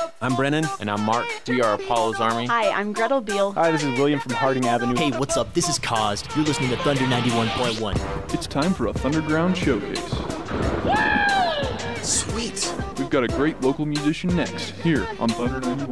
I'm Brennan. And I'm Mark. We are Apollo's Army. Hi, I'm Gretel Beal. Hi, this is William from Harding Avenue. Hey, what's up? This is Caused. You're listening to Thunder 91.1. It's time for a Thunderground showcase. Sweet. We've got a great local musician next, here on Thunder 91.